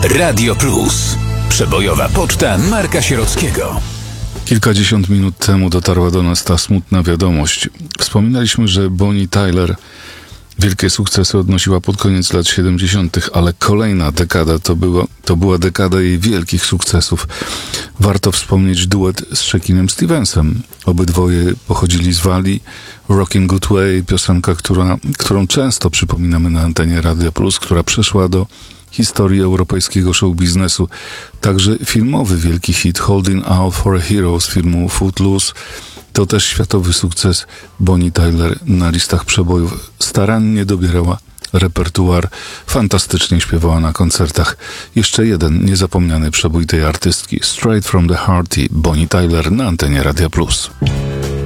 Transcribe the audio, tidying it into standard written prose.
Radio Plus. Przebojowa poczta Marka Sierockiego. Kilkadziesiąt minut temu dotarła do nas ta smutna wiadomość. Wspominaliśmy, że Bonnie Tyler wielkie sukcesy odnosiła pod koniec lat 70., ale kolejna dekada to była dekada jej wielkich sukcesów. Warto wspomnieć duet z Shaquillem Stevensem. Obydwoje pochodzili z Walii. Rockin' Good Way, piosenka, którą często przypominamy na antenie Radia Plus, która przeszła do historii europejskiego show biznesu. Także filmowy wielki hit Holding Out for a Hero z filmu Footloose to też światowy sukces. Bonnie Tyler na listach przebojów starannie dobierała repertuar, fantastycznie śpiewała na koncertach. Jeszcze jeden niezapomniany przebój tej artystki, Straight from the Heart i Bonnie Tyler na antenie Radia Plus.